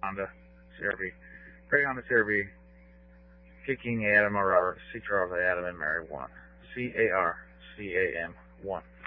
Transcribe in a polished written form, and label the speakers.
Speaker 1: Honda CRV. Gray Honda CRV. Kicking Adam or Robert. C. Charles Adam and Mary 1. CARCAM 1.